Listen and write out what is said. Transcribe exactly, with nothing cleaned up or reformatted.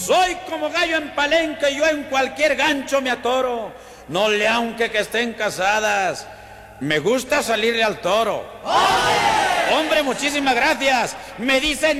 Soy como gallo en palenque, yo en cualquier gancho me atoro. No le aunque que estén casadas, me gusta salirle al toro. ¡Hombre, muchísimas gracias! Me dicen